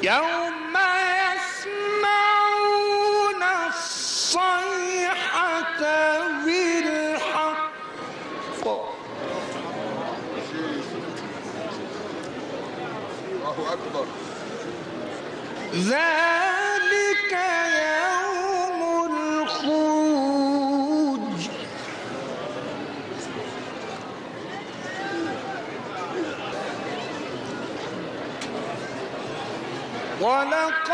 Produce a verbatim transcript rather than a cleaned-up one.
يوم يسمعون الصيحة بالحق الله أكبر. ذلك يوم الخروج ولقد